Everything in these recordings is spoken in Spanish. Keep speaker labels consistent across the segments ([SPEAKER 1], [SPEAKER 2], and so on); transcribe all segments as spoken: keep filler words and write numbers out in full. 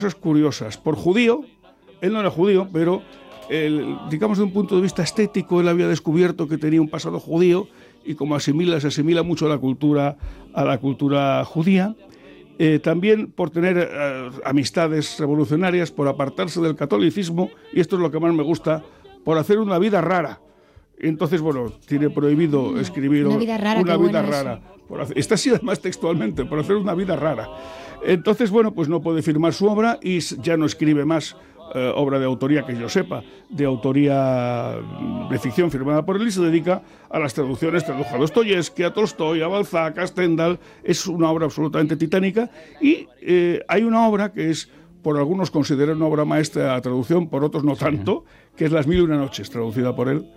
[SPEAKER 1] curiosas. Por judío, él no era judío, pero el, digamos de un punto de vista estético, él había descubierto que tenía un pasado judío y como asimila, se asimila mucho a la cultura, a la cultura judía. Eh, también por tener eh, amistades revolucionarias, por apartarse del catolicismo, y esto es lo que más me gusta, por hacer una vida rara. Entonces, bueno, tiene prohibido escribir
[SPEAKER 2] una vida rara.
[SPEAKER 1] Una vida
[SPEAKER 2] bueno
[SPEAKER 1] rara. Por hacer, está así además textualmente, por hacer una vida rara. Entonces, bueno, pues no puede firmar su obra y ya no escribe más eh, obra de autoría, que yo sepa, de autoría de ficción firmada por él, y se dedica a las traducciones. Tradujo a Dostoyevsky, a Tolstoy, a Balzac, a Stendhal. Es una obra absolutamente titánica. Y eh, hay una obra que es, por algunos considerada una obra maestra de la traducción, por otros no tanto, que es Las mil y una noches, traducida por él.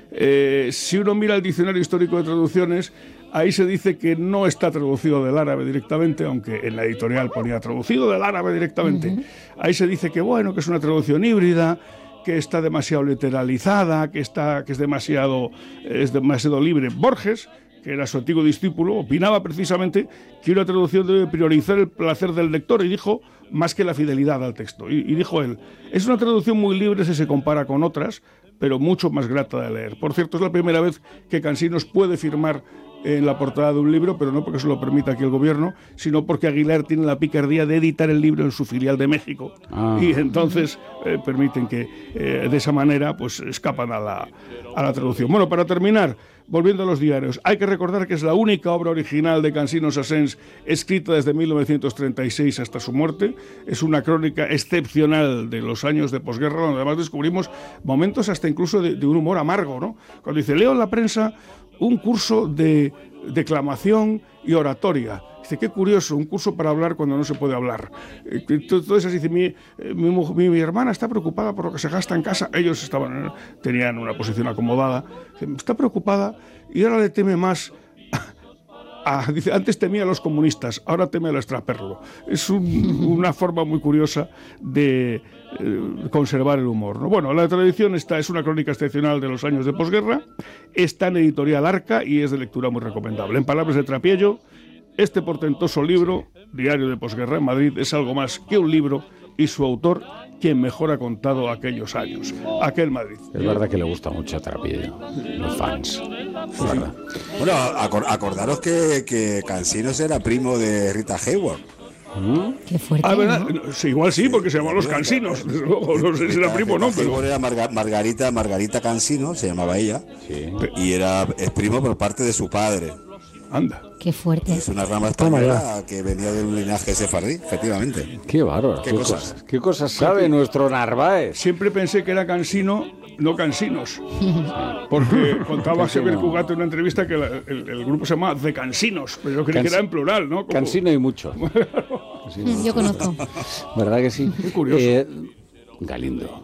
[SPEAKER 1] Eh, si uno mira el diccionario histórico de traducciones, ahí se dice que no está traducido del árabe directamente, aunque en la editorial ponía traducido del árabe directamente. Uh-huh. Ahí se dice que bueno, que es una traducción híbrida, que está demasiado literalizada, que está, que es demasiado, es demasiado libre. Borges, que era su antiguo discípulo, opinaba precisamente que una traducción debe priorizar el placer del lector, y dijo más que la fidelidad al texto. Y, y dijo él, es una traducción muy libre si se compara con otras, pero mucho más grata de leer. Por cierto, es la primera vez que Cansinos puede firmar en la portada de un libro, pero no porque se lo permita aquí el gobierno, sino porque Aguilar tiene la picardía de editar el libro en su filial de México. Ah. Y entonces eh, permiten que eh, de esa manera pues escapan a la, a la traducción. Bueno, para terminar, volviendo a los diarios, hay que recordar que es la única obra original de Cansinos Asens escrita desde mil novecientos treinta y seis hasta su muerte. Es una crónica excepcional de los años de posguerra, donde además descubrimos momentos hasta incluso de, de un humor amargo, ¿no? Cuando dice, leo en la prensa un curso de declamación y oratoria. Dice, qué curioso, un curso para hablar cuando no se puede hablar. Entonces dice, mi, mi, mi, mi hermana está preocupada por lo que se gasta en casa. Ellos estaban, tenían una posición acomodada. Dice, está preocupada y ahora le teme más. Ah, dice, antes temía a los comunistas, ahora teme al extraperlo. Es un, una forma muy curiosa de eh, conservar el humor, ¿no? Bueno, la tradición esta es una crónica excepcional de los años de posguerra, está en Editorial Arca y es de lectura muy recomendable. En palabras de Trapiello, este portentoso libro, Diario de Posguerra en Madrid, es algo más que un libro, y su autor, quien mejor ha contado aquellos años, aquel Madrid.
[SPEAKER 3] Es verdad que le gusta mucho a Trapiello, los fans. Es
[SPEAKER 4] sí.
[SPEAKER 3] verdad.
[SPEAKER 4] Bueno, acor- acordaros que, que Cansinos era primo de Rita Hayworth.
[SPEAKER 2] ¿Mm? Qué fuerte,
[SPEAKER 1] ah, ¿verdad?
[SPEAKER 2] ¿no?
[SPEAKER 1] Sí, igual sí, porque se llaman los Cansinos. Desde luego, no sé si era primo o no, pero...
[SPEAKER 4] Era Marga- Margarita, Margarita Cansino, se llamaba ella, sí. Y era es primo por parte de su padre.
[SPEAKER 1] Anda.
[SPEAKER 2] Qué fuerte.
[SPEAKER 4] Es una rama española que venía de un linaje sefardí, efectivamente.
[SPEAKER 3] Qué bárbaro.
[SPEAKER 4] ¿Qué,
[SPEAKER 3] ¿Qué
[SPEAKER 4] cosas?
[SPEAKER 3] cosas? ¿Qué cosas sabe nuestro Narváez?
[SPEAKER 1] Siempre pensé que era Cansino, no Cansinos. Porque contaba Xavier Cugat en una entrevista que la, el, el grupo se llamaba The Cansinos, pero yo creí
[SPEAKER 3] Cans-
[SPEAKER 1] que era en plural, ¿no? Como...
[SPEAKER 3] Cansino y mucho.
[SPEAKER 2] Cansino y mucho. Yo conozco.
[SPEAKER 3] ¿Verdad que sí?
[SPEAKER 1] Muy curioso.
[SPEAKER 3] Eh, Galindo.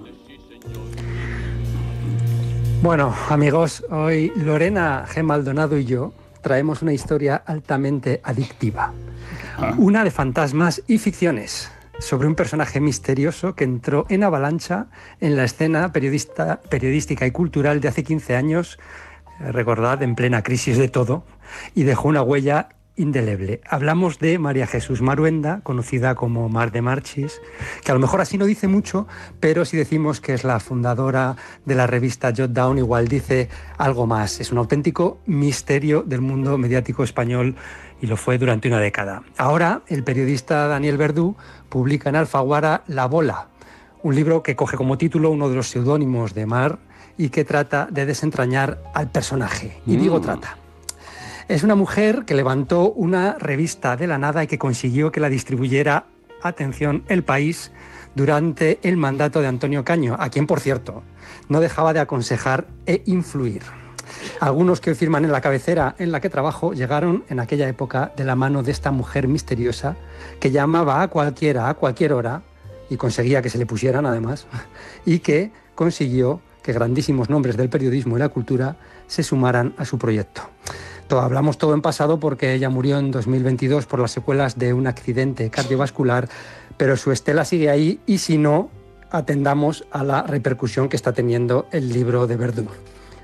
[SPEAKER 5] Bueno, amigos, hoy Lorena G. Maldonado y yo traemos una historia altamente adictiva. Ah. Una de fantasmas y ficciones, sobre un personaje misterioso que entró en avalancha en la escena periodista, periodística y cultural de hace quince años, eh, recordad, en plena crisis de todo, y dejó una huella indeleble. Hablamos de María Jesús Maruenda, conocida como Mar de Marchis, que a lo mejor así no dice mucho, pero si decimos que es la fundadora de la revista Jot Down, igual dice algo más. Es un auténtico misterio del mundo mediático español y lo fue durante una década. Ahora, el periodista Daniel Verdú publica en Alfaguara La Bola, un libro que coge como título uno de los seudónimos de Mar y que trata de desentrañar al personaje. Y digo trata. Es una mujer que levantó una revista de la nada y que consiguió que la distribuyera, atención, El País, durante el mandato de Antonio Caño, a quien, por cierto, no dejaba de aconsejar e influir. Algunos que hoy firman en la cabecera en la que trabajo llegaron en aquella época de la mano de esta mujer misteriosa que llamaba a cualquiera a cualquier hora y conseguía que se le pusieran, además, y que consiguió que grandísimos nombres del periodismo y la cultura se sumaran a su proyecto. Hablamos todo en pasado porque ella murió en dos mil veintidós por las secuelas de un accidente cardiovascular, pero su estela sigue ahí y si no, atendamos a la repercusión que está teniendo el libro de Verdú.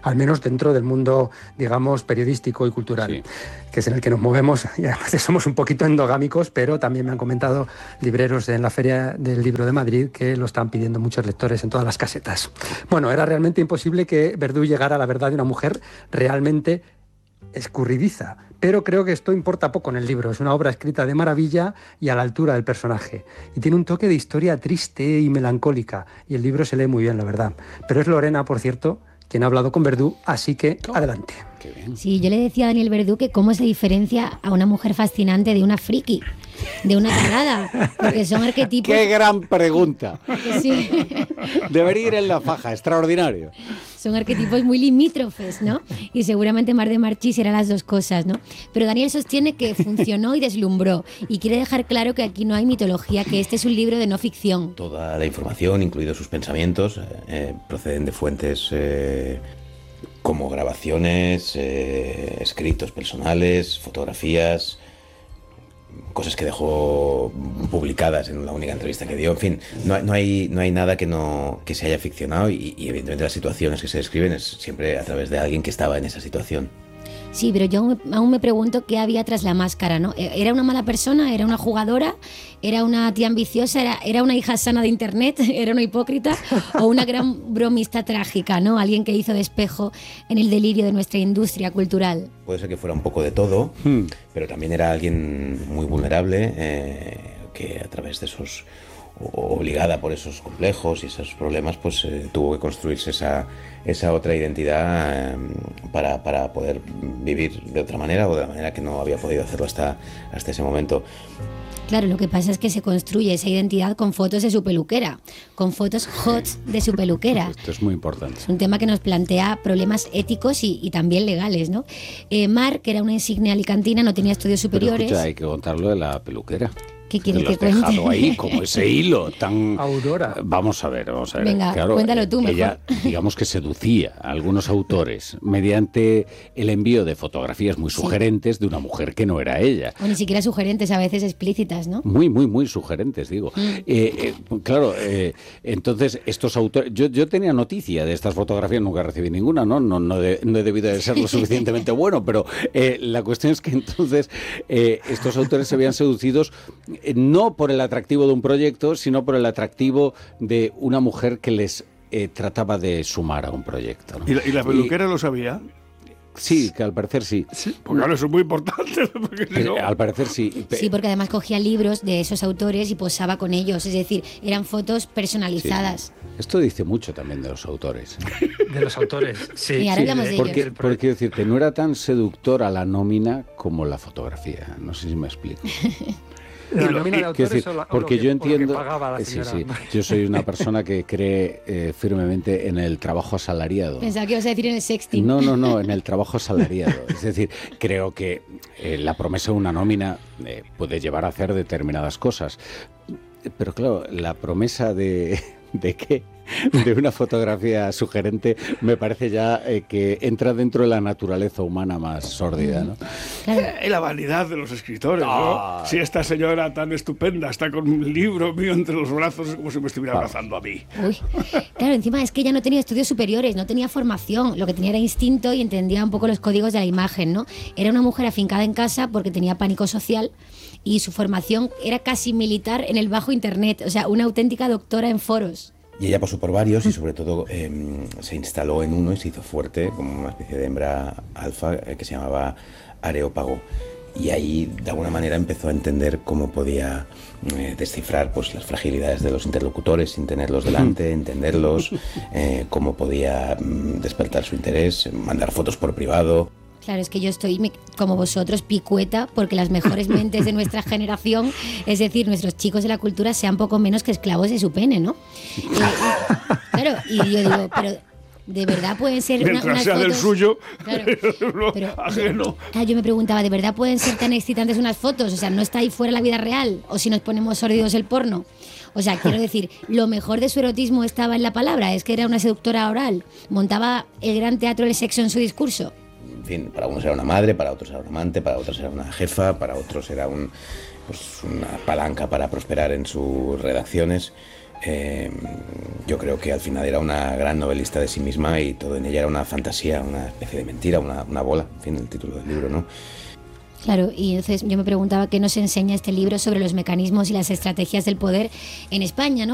[SPEAKER 5] al menos dentro del mundo, digamos, periodístico y cultural, sí, que es en el que nos movemos, y además somos un poquito endogámicos, pero también me han comentado libreros en la Feria del Libro de Madrid que lo están pidiendo muchos lectores en todas las casetas. Bueno, era realmente imposible que Verdú llegara a la verdad de una mujer realmente escurridiza, pero creo que esto importa poco en el libro. Es una obra escrita de maravilla y a la altura del personaje, y tiene un toque de historia triste y melancólica, y el libro se lee muy bien, la verdad. Pero es Lorena, por cierto, quien ha hablado con Verdú, así que oh, adelante.
[SPEAKER 2] Sí, yo le decía a Daniel Verdú que cómo se diferencia a una mujer fascinante de una friki, de una tarada, porque son arquetipos...
[SPEAKER 3] ¡Qué gran pregunta!
[SPEAKER 2] Sí.
[SPEAKER 3] Debería ir en la faja, extraordinario.
[SPEAKER 2] Son arquetipos muy limítrofes, ¿no? Y seguramente Mar de Marchís era las dos cosas, ¿no? Pero Daniel sostiene que funcionó y deslumbró, y quiere dejar claro que aquí no hay mitología, que este es un libro de no ficción.
[SPEAKER 6] Toda la información, incluidos sus pensamientos, eh, proceden de fuentes... Eh, como grabaciones, eh, escritos personales, fotografías, cosas que dejó publicadas en la única entrevista que dio. En fin, no, no, hay, no hay nada que, no, que se haya ficcionado, y, y evidentemente las situaciones que se describen es siempre a través de alguien que estaba en esa situación.
[SPEAKER 2] Sí, pero yo aún me, aún me pregunto qué había tras la máscara, ¿no? ¿Era una mala persona? ¿Era una jugadora? ¿Era una tía ambiciosa? ¿Era, era una hija sana de internet? ¿Era una hipócrita? ¿O una gran bromista trágica, ¿no? Alguien que hizo de espejo en el delirio de nuestra industria cultural.
[SPEAKER 6] Puede ser que fuera un poco de todo, hmm. pero también era alguien muy vulnerable, eh, que a través de esos... obligada por esos complejos y esos problemas, pues eh, tuvo que construirse esa, esa otra identidad eh, para, para poder vivir de otra manera, o de la manera que no había podido hacerlo hasta, hasta ese momento.
[SPEAKER 2] Claro, lo que pasa es que se construye esa identidad con fotos de su peluquera, con fotos hot de su peluquera.
[SPEAKER 3] Esto es muy importante.
[SPEAKER 2] Es un tema que nos plantea problemas éticos y, y también legales, ¿no? Eh, Mar, que era una insignia alicantina, no tenía estudios superiores.
[SPEAKER 3] Pero escucha, hay que contarlo de la peluquera.
[SPEAKER 2] ¿Qué quieres
[SPEAKER 3] que,
[SPEAKER 2] que cuente?
[SPEAKER 3] Lo has dejado ahí como ese hilo tan...
[SPEAKER 5] Aurora.
[SPEAKER 3] Vamos a ver, vamos a ver.
[SPEAKER 2] Venga,
[SPEAKER 3] claro,
[SPEAKER 2] cuéntalo tú mejor.
[SPEAKER 3] Ella, digamos que seducía a algunos autores mediante el envío de fotografías muy sugerentes, sí, de una mujer que no era ella.
[SPEAKER 2] O ni siquiera sugerentes, a veces explícitas, ¿no?
[SPEAKER 3] Muy, muy, muy sugerentes, digo. Mm. Eh, eh, claro, eh, entonces estos autores... Yo, yo tenía noticia de estas fotografías, nunca recibí ninguna, ¿no? No, no, de, no he debido de ser lo suficientemente bueno, pero eh, la cuestión es que entonces eh, estos autores se veían seducidos eh, no por el el atractivo de un proyecto, sino por el atractivo de una mujer que les eh, trataba de sumar a un proyecto, ¿no?
[SPEAKER 1] ¿Y, la, ¿Y la peluquera y, lo sabía?
[SPEAKER 3] Sí, que al parecer sí.
[SPEAKER 1] Sí, porque claro, eso es muy importante. Porque si no...
[SPEAKER 3] Al parecer sí.
[SPEAKER 2] Sí, porque además cogía libros de esos autores y posaba con ellos, es decir, eran fotos personalizadas.
[SPEAKER 3] Sí. Esto dice mucho también de los autores.
[SPEAKER 5] De los autores, sí.
[SPEAKER 2] Y ahora hablamos de ellos.
[SPEAKER 3] Porque, porque quiero decirte, no era tan seductora la nómina como la fotografía. No sé si me explico.
[SPEAKER 5] La nómina de autores
[SPEAKER 3] decir,
[SPEAKER 5] o la,
[SPEAKER 3] porque
[SPEAKER 5] o
[SPEAKER 3] yo entiendo,
[SPEAKER 5] que pagaba la
[SPEAKER 3] sí, sí, yo soy una persona que cree eh, firmemente en el trabajo asalariado.
[SPEAKER 2] Pensaba que ibas a decir en el sexting.
[SPEAKER 3] No, no, no, en el trabajo asalariado. Es decir, creo que eh, la promesa de una nómina eh, puede llevar a hacer determinadas cosas, pero claro, la promesa de ¿de qué? De una fotografía sugerente me parece ya eh, que entra dentro de la naturaleza humana más sórdida, ¿no?
[SPEAKER 1] Claro. Eh, la vanidad de los escritores, ¿no? Si esta señora tan estupenda está con un libro mío entre los brazos, es como si me estuviera ah. abrazando a mí.
[SPEAKER 2] Uy. Claro, encima es que ella no tenía estudios superiores, no tenía formación, lo que tenía era instinto y entendía un poco los códigos de la imagen, ¿no? Era una mujer afincada en casa porque tenía pánico social y su formación era casi militar en el bajo internet, o sea, una auténtica doctora en foros.
[SPEAKER 6] Y ella pasó por varios y sobre todo eh, se instaló en uno y se hizo fuerte como una especie de hembra alfa eh, que se llamaba Areópago. Y ahí de alguna manera empezó a entender cómo podía eh, descifrar pues, las fragilidades de los interlocutores sin tenerlos delante, entenderlos, eh, cómo podía mm, despertar su interés, mandar fotos por privado.
[SPEAKER 2] Claro, es que yo estoy, como vosotros, picueta, porque las mejores mentes de nuestra generación, es decir, nuestros chicos de la cultura, sean poco menos que esclavos de su pene, ¿no? Y, y, claro, y yo digo, pero de verdad pueden ser
[SPEAKER 1] Mientras
[SPEAKER 2] una, unas
[SPEAKER 1] sea
[SPEAKER 2] fotos...
[SPEAKER 1] del suyo,
[SPEAKER 2] claro, pero,
[SPEAKER 1] ajeno.
[SPEAKER 2] Claro, yo me preguntaba, ¿de verdad pueden ser tan excitantes unas fotos? O sea, ¿no está ahí fuera la vida real? ¿O si nos ponemos sórdidos el porno? O sea, quiero decir, lo mejor de su erotismo estaba en la palabra, es que era una seductora oral, montaba el gran teatro del sexo en su discurso.
[SPEAKER 6] En fin, para unos era una madre, para otros era un amante, para otros era una jefa, para otros era un, pues, una palanca para prosperar en sus redacciones. Eh, yo creo que al final era una gran novelista de sí misma y todo en ella era una fantasía, una especie de mentira, una, una bola, en fin, el título del libro, ¿no?
[SPEAKER 2] Claro, y entonces yo me preguntaba qué nos enseña este libro sobre los mecanismos y las estrategias del poder en España, ¿no?